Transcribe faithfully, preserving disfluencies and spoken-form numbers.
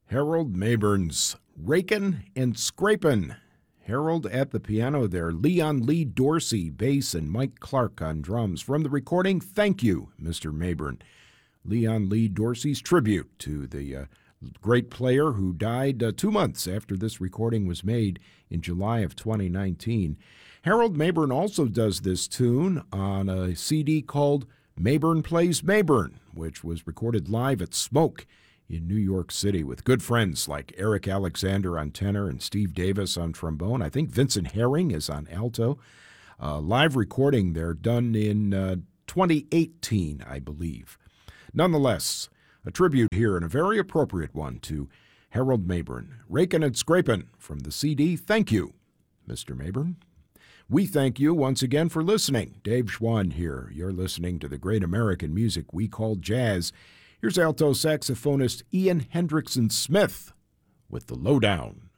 Harold Mayburn's Rakin' and Scrapin'. Harold at the piano there. Leon Lee Dorsey, bass, and Mike Clark on drums. From the recording, thank you, Mister Mayburn. Leon Lee Dorsey's tribute to the uh, great player who died uh, two months after this recording was made in July of twenty nineteen. Harold Mayburn also does this tune on a C D called Mayburn Plays Mayburn, which was recorded live at Smoke in New York City with good friends like Eric Alexander on tenor and Steve Davis on trombone. I think Vincent Herring is on alto. Uh, live recording there done in uh, twenty eighteen, I believe. Nonetheless, a tribute here and a very appropriate one to Harold Mayburn. Rakin' and Scrapin' from the C D. Thank you, Mister Mayburn. We thank you once again for listening. Dave Schwann here. You're listening to the great American music we call jazz. Here's alto saxophonist Ian Hendrickson Smith with the Lowdown.